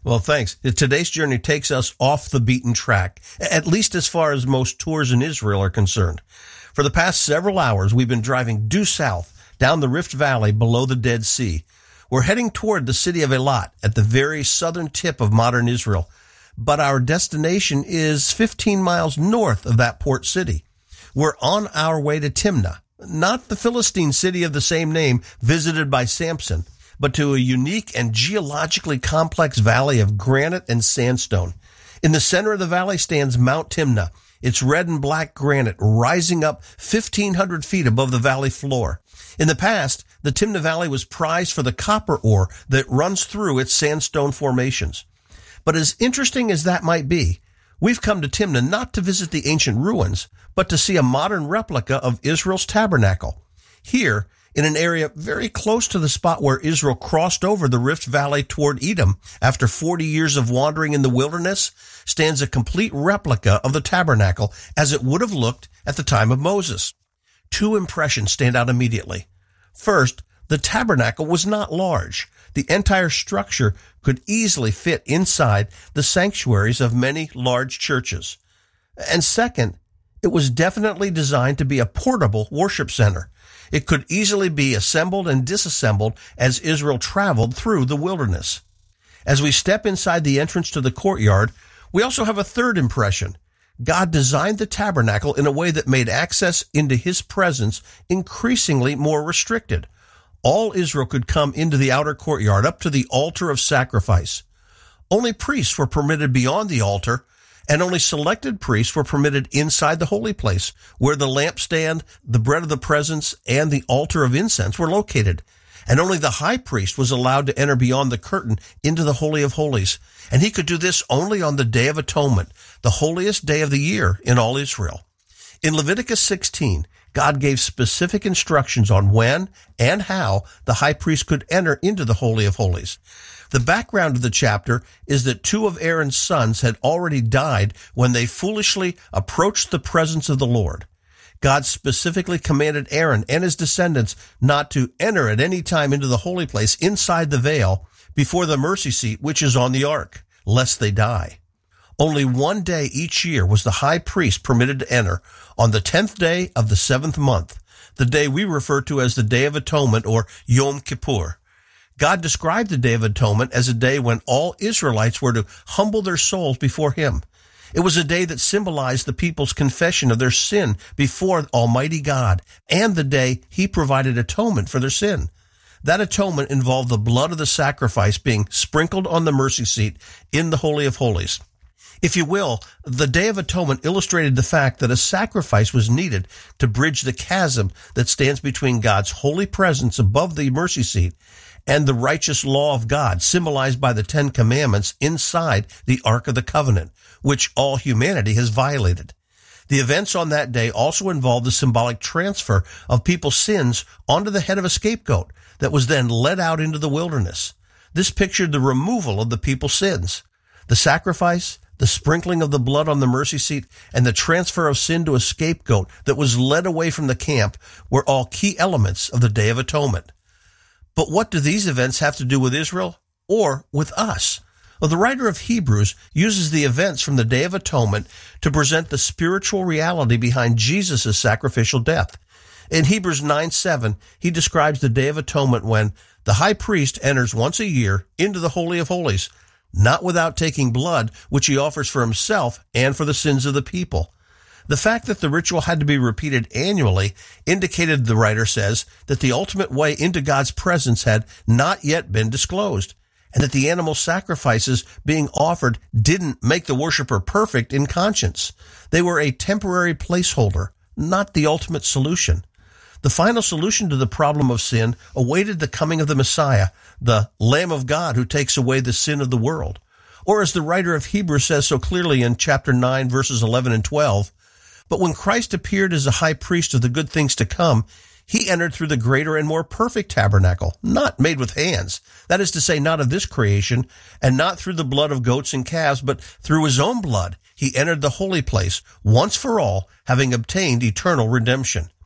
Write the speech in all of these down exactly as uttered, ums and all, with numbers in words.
Well, thanks. Today's journey takes us off the beaten track, at least as far as most tours in Israel are concerned. For the past several hours, we've been driving due south down the Rift Valley below the Dead Sea. We're heading toward the city of Eilat at the very southern tip of modern Israel, but our destination is fifteen miles north of that port city. We're on our way to Timnah, not the Philistine city of the same name visited by Samson, but to a unique and geologically complex valley of granite and sandstone. In the center of the valley stands Mount Timnah, its red and black granite rising up fifteen hundred feet above the valley floor. In the past, the Timnah Valley was prized for the copper ore that runs through its sandstone formations. But as interesting as that might be, we've come to Timnah not to visit the ancient ruins, but to see a modern replica of Israel's tabernacle. Here, in an area very close to the spot where Israel crossed over the Rift Valley toward Edom after forty years of wandering in the wilderness, stands a complete replica of the tabernacle as it would have looked at the time of Moses. Two impressions stand out immediately. First, the tabernacle was not large. The entire structure could easily fit inside the sanctuaries of many large churches. And second, it was definitely designed to be a portable worship center. It could easily be assembled and disassembled as Israel traveled through the wilderness. As we step inside the entrance to the courtyard, we also have a third impression. God designed the tabernacle in a way that made access into his presence increasingly more restricted. All Israel could come into the outer courtyard up to the altar of sacrifice. Only priests were permitted beyond the altar, and only selected priests were permitted inside the holy place, where the lampstand, the bread of the presence, and the altar of incense were located. And only the high priest was allowed to enter beyond the curtain into the Holy of Holies. And he could do this only on the Day of Atonement, the holiest day of the year in all Israel. In Leviticus sixteen, God gave specific instructions on when and how the high priest could enter into the Holy of Holies. The background of the chapter is that two of Aaron's sons had already died when they foolishly approached the presence of the Lord. God specifically commanded Aaron and his descendants not to enter at any time into the holy place inside the veil before the mercy seat which is on the ark, lest they die. Only one day each year was the high priest permitted to enter, on the tenth day of the seventh month, the day we refer to as the Day of Atonement or Yom Kippur. God described the Day of Atonement as a day when all Israelites were to humble their souls before him. It was a day that symbolized the people's confession of their sin before Almighty God, and the day he provided atonement for their sin. That atonement involved the blood of the sacrifice being sprinkled on the mercy seat in the Holy of Holies. If you will, the Day of Atonement illustrated the fact that a sacrifice was needed to bridge the chasm that stands between God's holy presence above the mercy seat and the righteous law of God, symbolized by the Ten Commandments inside the Ark of the Covenant, which all humanity has violated. The events on that day also involved the symbolic transfer of people's sins onto the head of a scapegoat that was then led out into the wilderness. This pictured the removal of the people's sins. The sacrifice, the sprinkling of the blood on the mercy seat, and the transfer of sin to a scapegoat that was led away from the camp were all key elements of the Day of Atonement. But what do these events have to do with Israel or with us? Well, the writer of Hebrews uses the events from the Day of Atonement to present the spiritual reality behind Jesus' sacrificial death. In Hebrews nine seven, he describes the Day of Atonement when the high priest enters once a year into the Holy of Holies, not without taking blood, which he offers for himself and for the sins of the people. The fact that the ritual had to be repeated annually indicated, the writer says, that the ultimate way into God's presence had not yet been disclosed, and that the animal sacrifices being offered didn't make the worshiper perfect in conscience. They were a temporary placeholder, not the ultimate solution. The final solution to the problem of sin awaited the coming of the Messiah, the Lamb of God who takes away the sin of the world. Or as the writer of Hebrews says so clearly in chapter nine, verses eleven and twelve, but when Christ appeared as a high priest of the good things to come, he entered through the greater and more perfect tabernacle, not made with hands. That is to say, not of this creation, and not through the blood of goats and calves, but through his own blood. He entered the holy place once for all, having obtained eternal redemption.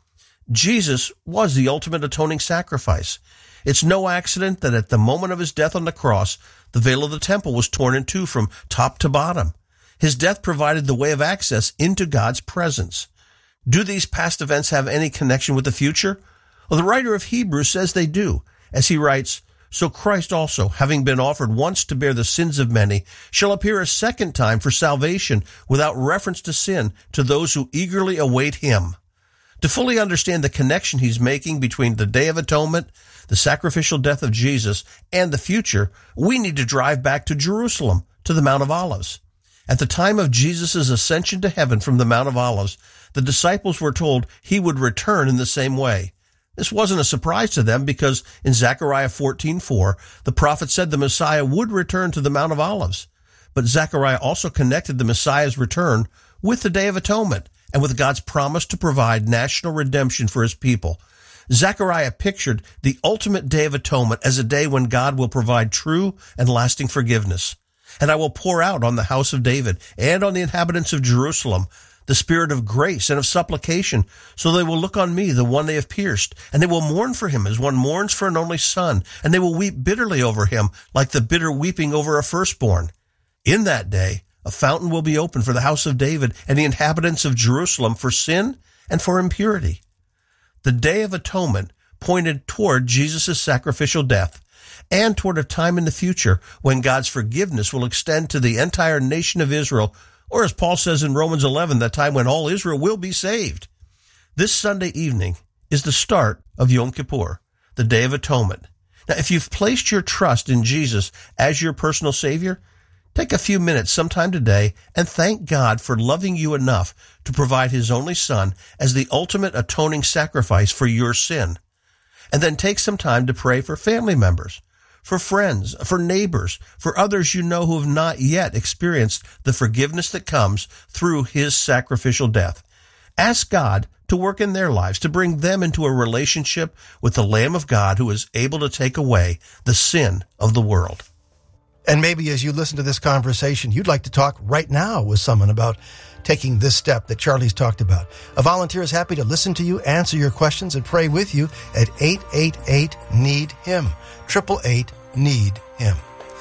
Jesus was the ultimate atoning sacrifice. It's no accident that at the moment of his death on the cross, the veil of the temple was torn in two from top to bottom. His death provided the way of access into God's presence. Do these past events have any connection with the future? Well, the writer of Hebrews says they do, as he writes, "So Christ also, having been offered once to bear the sins of many, shall appear a second time for salvation without reference to sin to those who eagerly await him." To fully understand the connection he's making between the Day of Atonement, the sacrificial death of Jesus, and the future, we need to drive back to Jerusalem, to the Mount of Olives. At the time of Jesus' ascension to heaven from the Mount of Olives, the disciples were told he would return in the same way. This wasn't a surprise to them because in Zechariah fourteen four, the prophet said the Messiah would return to the Mount of Olives. But Zechariah also connected the Messiah's return with the Day of Atonement and with God's promise to provide national redemption for his people. Zechariah pictured the ultimate Day of Atonement as a day when God will provide true and lasting forgiveness. "And I will pour out on the house of David and on the inhabitants of Jerusalem the spirit of grace and of supplication, so they will look on me, the one they have pierced, and they will mourn for him as one mourns for an only son, and they will weep bitterly over him like the bitter weeping over a firstborn. In that day, a fountain will be opened for the house of David and the inhabitants of Jerusalem for sin and for impurity." The Day of Atonement pointed toward Jesus' sacrificial death and toward a time in the future when God's forgiveness will extend to the entire nation of Israel, or as Paul says in Romans eleven, that time when all Israel will be saved. This Sunday evening is the start of Yom Kippur, the Day of Atonement. Now, if you've placed your trust in Jesus as your personal Savior, take a few minutes sometime today and thank God for loving you enough to provide his only Son as the ultimate atoning sacrifice for your sin. And then take some time to pray for family members, for friends, for neighbors, for others you know who have not yet experienced the forgiveness that comes through his sacrificial death. Ask God to work in their lives, to bring them into a relationship with the Lamb of God who is able to take away the sin of the world. And maybe as you listen to this conversation, you'd like to talk right now with someone about taking this step that Charlie's talked about. A volunteer is happy to listen to you, answer your questions, and pray with you at eight eight eight, need him, eight eight eight, need him.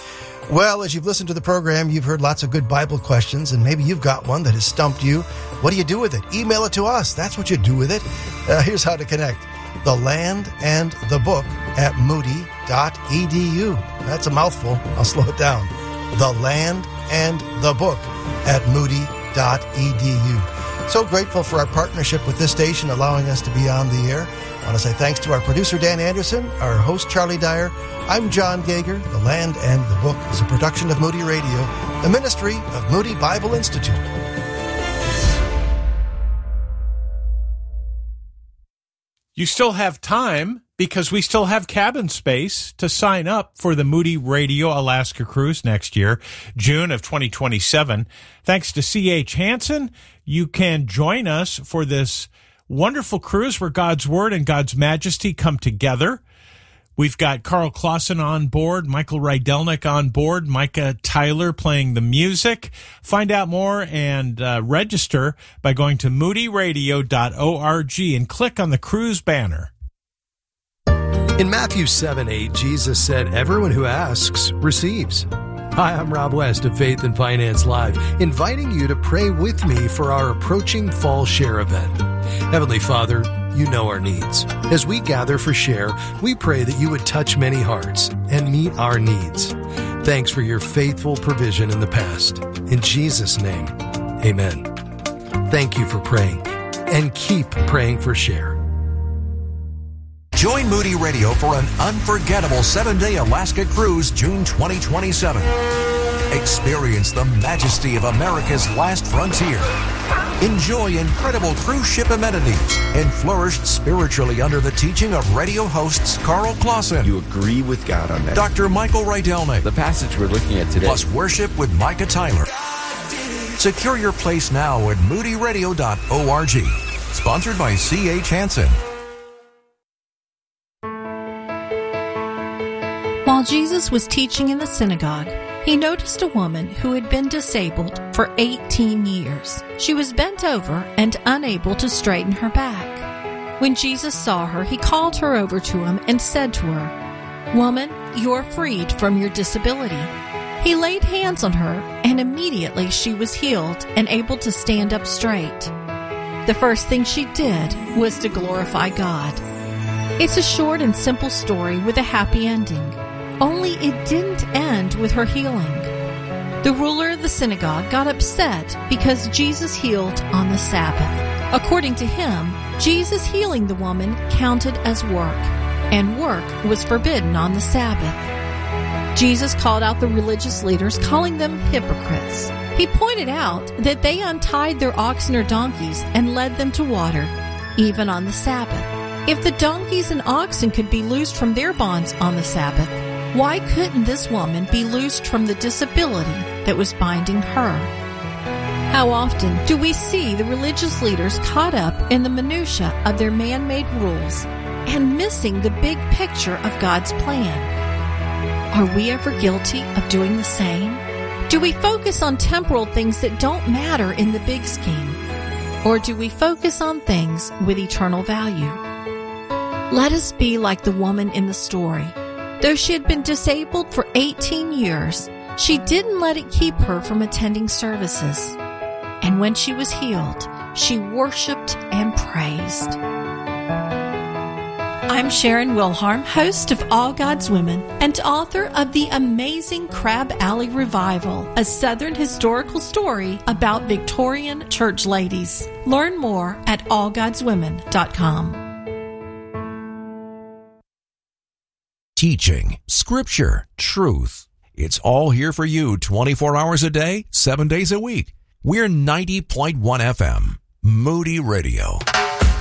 Well, as you've listened to the program, you've heard lots of good Bible questions, and maybe you've got one that has stumped you. What do you do with it? Email it to us. That's what you do with it. Uh, here's how to connect. The Land and the Book at moody dot e d u. That's a mouthful. I'll slow it down. The Land and the Book at moody dot e d u. So grateful for our partnership with this station, allowing us to be on the air. I want to say thanks to our producer, Dan Anderson, our host, Charlie Dyer. I'm John Gager. The Land and the Book is a production of Moody Radio, the ministry of Moody Bible Institute. You still have time because we still have cabin space to sign up for the Moody Radio Alaska Cruise next year, June of twenty twenty-seven. Thanks to C H Hansen, you can join us for this wonderful cruise where God's Word and God's Majesty come together. We've got Carl Clausen on board, Michael Rydelnik on board, Micah Tyler playing the music. Find out more and uh, register by going to moody radio dot org and click on the cruise banner. In Matthew seven eight, Jesus said, "Everyone who asks receives." Hi, I'm Rob West of Faith and Finance Live, inviting you to pray with me for our approaching Fall Share event. Heavenly Father, you know our needs. As we gather for Share, we pray that you would touch many hearts and meet our needs. Thanks for your faithful provision in the past. In Jesus' name, amen. Thank you for praying, and keep praying for Share. Join Moody Radio for an unforgettable seven-day Alaska cruise, June twenty twenty-seven. Experience the majesty of America's last frontier. Enjoy incredible cruise ship amenities and flourish spiritually under the teaching of radio hosts Carl Clausen. You agree with God on that. Doctor Michael Rydelnik. The passage we're looking at today. Plus worship with Micah Tyler. Secure your place now at moody radio dot org. Sponsored by C H Hansen. While Jesus was teaching in the synagogue, he noticed a woman who had been disabled for eighteen years. She was bent over and unable to straighten her back. When Jesus saw her, he called her over to him and said to her, "Woman, you are freed from your disability." He laid hands on her, and immediately she was healed and able to stand up straight. The first thing she did was to glorify God. It's a short and simple story with a happy ending, only it didn't end with her healing. The ruler of the synagogue got upset because Jesus healed on the Sabbath. According to him, Jesus healing the woman counted as work, and work was forbidden on the Sabbath. Jesus called out the religious leaders, calling them hypocrites. He pointed out that they untied their oxen or donkeys and led them to water, even on the Sabbath. If the donkeys and oxen could be loosed from their bonds on the Sabbath, why couldn't this woman be loosed from the disability that was binding her? How often do we see the religious leaders caught up in the minutia of their man-made rules and missing the big picture of God's plan? Are we ever guilty of doing the same? Do we focus on temporal things that don't matter in the big scheme? Or do we focus on things with eternal value? Let us be like the woman in the story. Though she had been disabled for eighteen years, she didn't let it keep her from attending services. And when she was healed, she worshiped and praised. I'm Sharon Wilharm, host of All God's Women and author of The Amazing Crab Alley Revival, a Southern historical story about Victorian church ladies. Learn more at all gods women dot com. Teaching, scripture, truth. It's all here for you twenty-four hours a day, seven days a week. We're ninety point one F M, Moody Radio.